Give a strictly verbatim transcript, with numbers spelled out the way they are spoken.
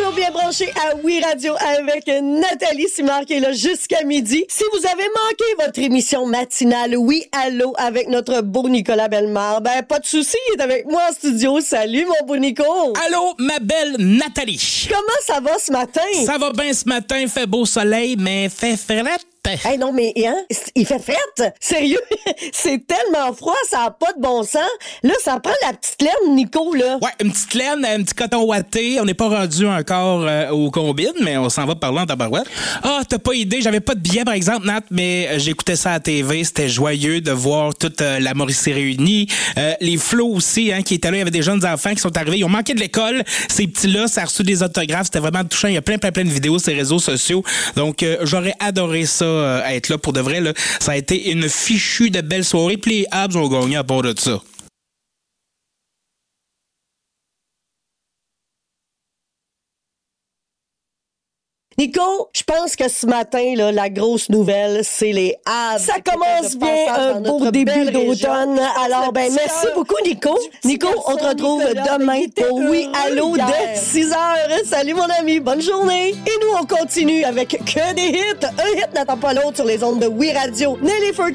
toujours bien branché à Oui Radio avec Nathalie Simard qui est là jusqu'à midi. Si vous avez manqué votre émission matinale Oui Allô avec notre beau Nicolas Bellemare, ben pas de souci, il est avec moi en studio. Salut mon beau Nico. Allô, ma belle Nathalie. Comment ça va ce matin? Ça va bien ce matin, fait beau soleil, mais fait frette. Hey non, mais hein, il fait frette. Sérieux, c'est tellement froid, ça n'a pas de bon sens. Là, ça prend la petite laine, Nico, là. Ouais, une petite laine, un petit coton ouaté. On n'est pas rendu encore euh, au combine, mais on s'en va parler en tabarouette. Ah, t'as pas idée, j'avais pas de billet, par exemple, Nat, mais euh, j'écoutais ça à la T V. C'était joyeux de voir toute euh, la Mauricie réunie. Euh, les flots aussi, hein, qui étaient là. Il y avait des jeunes enfants qui sont arrivés. Ils ont manqué de l'école. Ces petits-là, ça a reçu des autographes. C'était vraiment touchant. Il y a plein, plein, plein de vidéos sur les réseaux sociaux. Donc, euh, j'aurais adoré ça. À être là pour de vrai, là. Ça a été une fichue de belle soirée, puis les Habs ont gagné à part de ça. Nico, je pense que ce matin, là, la grosse nouvelle, c'est les Habs. Ça commence bien, un beau début d'automne. Alors, ben, merci beaucoup, Nico. Nico, on te retrouve demain pour Oui Allô dès six heures. Salut, mon ami. Bonne journée. Et nous, on continue avec que des hits. Un hit n'attend pas l'autre sur les ondes de Oui Radio. Nelly Furtado.